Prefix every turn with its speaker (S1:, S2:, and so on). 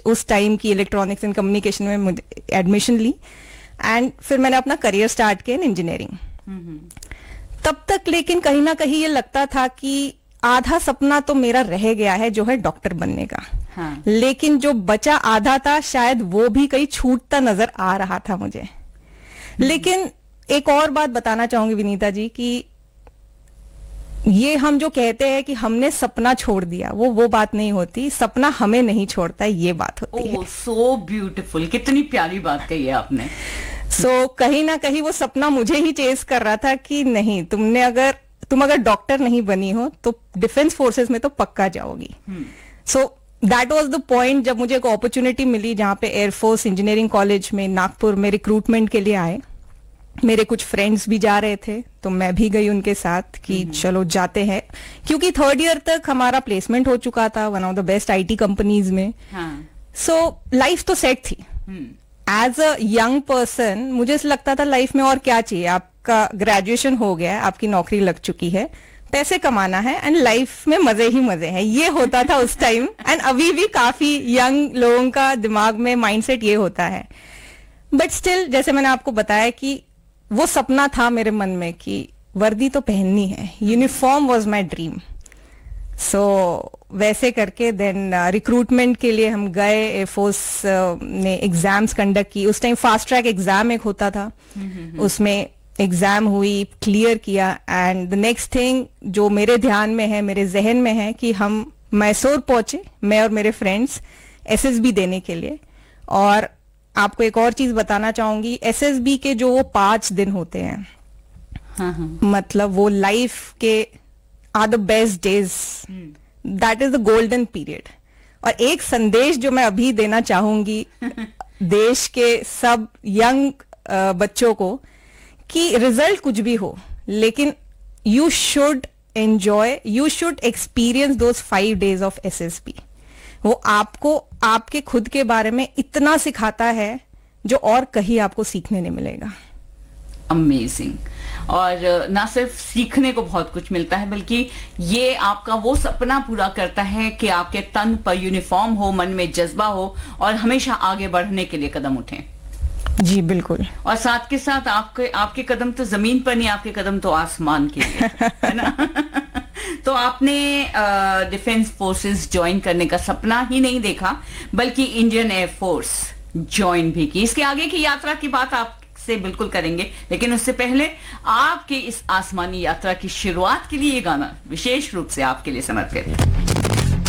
S1: उस टाइम की electronics and communication में मुझे एडमिशन ली एंड फिर मैंने अपना करियर स्टार्ट किया इन इंजीनियरिंग। तब तक लेकिन कहीं ना कहीं ये लगता था कि आधा सपना तो मेरा रह गया है जो है डॉक्टर बनने का।
S2: हाँ।
S1: लेकिन जो बचा आधा था शायद वो भी कहीं छूटता नजर आ रहा था मुझे। लेकिन एक और बात बताना चाहूंगी विनीता जी कि ये हम जो कहते हैं कि हमने सपना छोड़ दिया, वो बात नहीं होती। सपना हमें नहीं छोड़ता, ये बात होती है।
S2: सो ब्यूटीफुल, कितनी प्यारी बात कही है आपने।
S1: कहीं ना कहीं वो सपना मुझे ही चेस कर रहा था कि नहीं, तुम अगर डॉक्टर नहीं बनी हो तो डिफेंस फोर्सेस में तो पक्का जाओगी। दैट वाज द पॉइंट जब मुझे एक अपॉर्चुनिटी मिली जहां पे एयरफोर्स इंजीनियरिंग कॉलेज में नागपुर में रिक्रूटमेंट के लिए आए। मेरे कुछ फ्रेंड्स भी जा रहे थे तो मैं भी गई उनके साथ कि चलो जाते हैं, क्योंकि 3rd ईयर तक हमारा प्लेसमेंट हो चुका था one of the best IT companies में। लाइफ तो सेट थी। एज अ यंग पर्सन मुझे ऐसा लगता था लाइफ में और क्या चाहिए, आपका ग्रेजुएशन हो गया, आपकी नौकरी लग चुकी है, पैसे कमाना है एंड लाइफ में मजे ही मजे हैं, ये होता था उस टाइम। एंड अभी भी काफी यंग लोगों का दिमाग में माइंडसेट ये होता है। बट स्टिल जैसे मैंने आपको बताया कि वो सपना था मेरे मन में कि वर्दी तो पहननी है, यूनिफॉर्म वॉज माई ड्रीम। वैसे करके देन रिक्रूटमेंट के लिए हम गए। एयरफोर्स ने एग्जाम्स कंडक्ट की। उस टाइम फास्ट ट्रैक एग्जाम एक होता था, उसमें एग्जाम हुई, क्लियर किया एंड द नेक्स्ट थिंग जो मेरे ध्यान में है, मेरे जहन में है कि हम मैसूर पहुंचे, मैं और मेरे फ्रेंड्स एसएसबी देने के लिए। और आपको एक और चीज बताना चाहूंगी, एसएसबी के जो वो 5 दिन होते हैं, मतलब वो लाइफ के are the best days, that is the golden period. और एक संदेश जो मैं अभी देना चाहूंगी देश के सब यंग बच्चों को कि रिजल्ट कुछ भी हो, लेकिन you should enjoy, you should experience those 5 days of SSB. वो आपको आपके खुद के बारे में इतना सिखाता है जो और कहीं आपको सीखने नहीं मिलेगा।
S2: अमेजिंग। और ना सिर्फ सीखने को बहुत कुछ मिलता है, बल्कि ये आपका वो सपना पूरा करता है कि आपके तन पर यूनिफॉर्म हो, मन में जज्बा हो और हमेशा आगे बढ़ने के लिए कदम उठें।
S1: जी बिल्कुल।
S2: और साथ के साथ आपके कदम तो जमीन पर नहीं, आपके कदम तो आसमान के लिए है ना। तो आपने डिफेंस फोर्सेस ज्वाइन करने का सपना ही नहीं देखा, बल्कि इंडियन एयरफोर्स ज्वाइन भी की। इसके आगे की यात्रा की बात आपसे बिल्कुल करेंगे, लेकिन उससे पहले आपके इस आसमानी यात्रा की शुरुआत के लिए ये गाना विशेष रूप से आपके लिए समर्पित है।